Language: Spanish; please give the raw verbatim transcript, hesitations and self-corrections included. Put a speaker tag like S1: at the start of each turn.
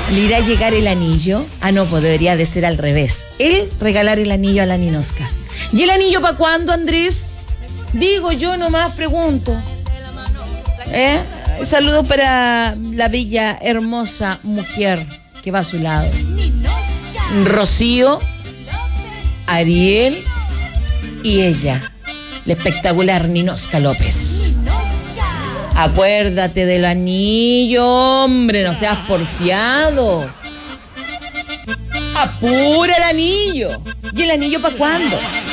S1: ¿Le irá a llegar el anillo? Ah, no, pues debería de ser al revés. Él regalar el anillo a la Ninosca. ¿Y el anillo para cuándo, Andrés? Digo yo nomás, pregunto. ¿Eh? Saludos para la bella, hermosa mujer que va a su lado. Rocío, Ariel y ella, la espectacular Ninosca López. Acuérdate del anillo, hombre, no seas porfiado. Apura el anillo. ¿Y el anillo para cuándo?